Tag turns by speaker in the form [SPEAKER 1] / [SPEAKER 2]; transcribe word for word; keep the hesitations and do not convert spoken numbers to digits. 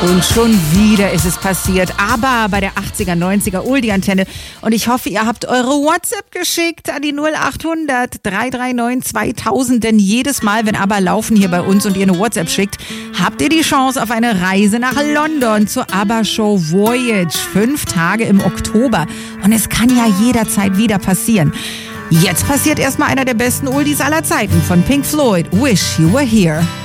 [SPEAKER 1] Und schon wieder ist es passiert, aber bei der achtziger, neunziger Oldie-Antenne. Und ich hoffe, ihr habt eure WhatsApp geschickt an die null acht hundert, drei drei neun, zweitausend. Denn jedes Mal, wenn ABBA laufen hier bei uns und ihr eine WhatsApp schickt, habt ihr die Chance auf eine Reise nach London zur ABBA-Show Voyage. Fünf Tage im Oktober. Und es kann ja jederzeit wieder passieren. Jetzt passiert erstmal einer der besten Oldies aller Zeiten von Pink Floyd, Wish You Were Here.